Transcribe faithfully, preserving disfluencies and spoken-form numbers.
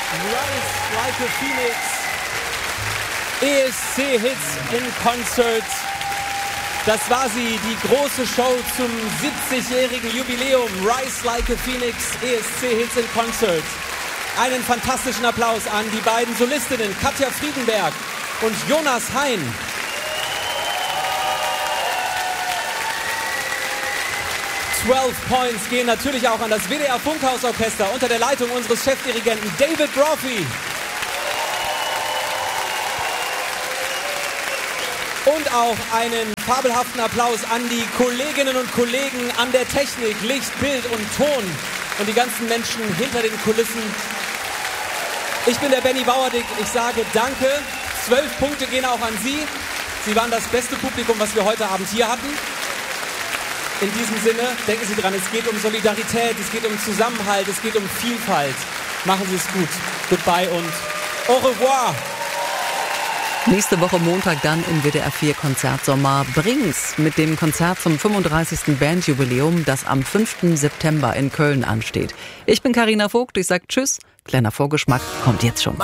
Rise Like a Phoenix. E S C-Hits in Concert. Das war sie, die große Show zum siebzigjährigen Jubiläum. Rise Like a Phoenix, E S C-Hits in Concert. Einen fantastischen Applaus an die beiden Solistinnen Katja Friedenberg und Jonas Hein. zwölf Points gehen natürlich auch an das W D R Funkhausorchester unter der Leitung unseres Chefdirigenten David Brophy. Und auch einen fabelhaften Applaus an die Kolleginnen und Kollegen an der Technik, Licht, Bild und Ton und die ganzen Menschen hinter den Kulissen. Ich bin der Benny Bauerdick, ich sage danke. Zwölf Punkte gehen auch an Sie. Sie waren das beste Publikum, was wir heute Abend hier hatten. In diesem Sinne, denken Sie dran, es geht um Solidarität, es geht um Zusammenhalt, es geht um Vielfalt. Machen Sie es gut. Goodbye und au revoir. Nächste Woche Montag dann im W D R vier Konzertsommer Brings mit dem Konzert zum fünfunddreißigsten Bandjubiläum, das am fünften September in Köln ansteht. Ich bin Carina Vogt, ich sage Tschüss. Kleiner Vorgeschmack kommt jetzt schon.